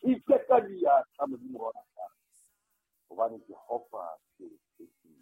ikekadia ka modimo wa rona gobane Jehova ke tshepile.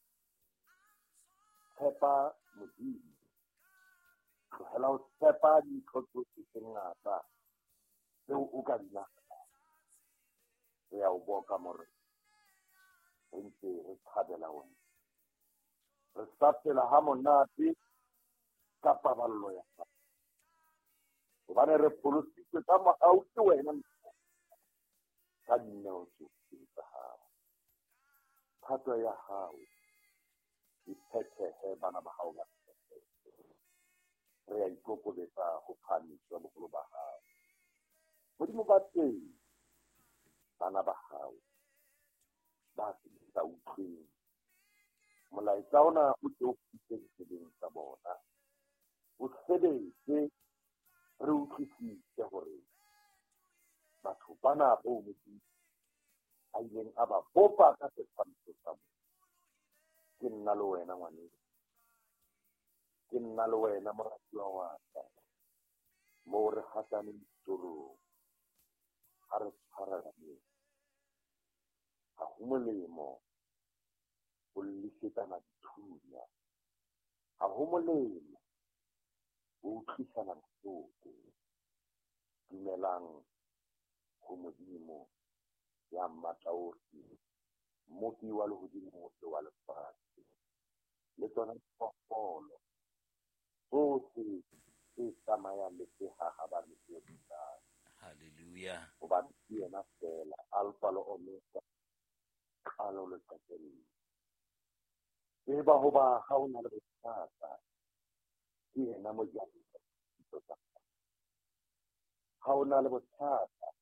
Tshepa modimo, tlogela go tshepa dintho tsotlhe tse ngata tseo o ka di naganang. Re a o boka more re ntse re thabela wena, re sapela ha monate ka paballo ya gago gobane re pholositswe ka mogau ke wena ka dineo tsotlhe tsa gago. Thato ya gago iphethehe bana ba gago ba re a ikokobetsa go phamisa bogolo ba gago. Modimo ba teng bana ba gago ba sa utlweng molaetsa ona o tse o fitse ditseleng tsa bona, o sebetse re utlwisitse gore batho bana bo modimo a ileng a ba bopa ka setshwantsho sa bona. Ke nna le wena ngwaneng, ke nna le wena moratiwa wa ka, mo re gataneng ditorong ga re tshwaraganeng. Ga go molemo go lesetsana dithunya, ga go molemo go utlwisana botlhoko. Dumelang go Modimo ya mmatla otlhe, mmoki wa legodimo motlhe wa lefatshe le tsona diphoofolo tsotlhe tse tsamayang le segaga ba re tsebang. Hallelujah. Gobane ke yena fela Alpha le Omega, qalo le qetelo. Tseba hoba ga o na le bothata ke yena mojalefa. Ha o na le bothata